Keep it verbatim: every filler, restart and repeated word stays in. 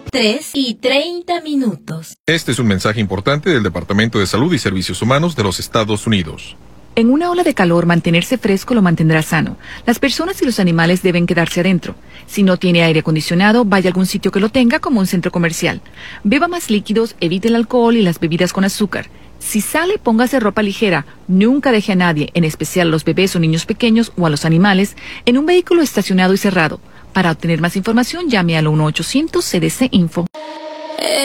tres y treinta minutos. Este es un mensaje importante del Departamento de Salud y Servicios Humanos de los Estados Unidos. En una ola de calor, mantenerse fresco lo mantendrá sano. Las personas y los animales deben quedarse adentro. Si no tiene aire acondicionado, vaya a algún sitio que lo tenga, como un centro comercial. Beba más líquidos, evite el alcohol y las bebidas con azúcar. Si sale, póngase ropa ligera. Nunca deje a nadie, en especial a los bebés o niños pequeños o a los animales, en un vehículo estacionado y cerrado. Para obtener más información, llame al uno ochocientos C D C Info.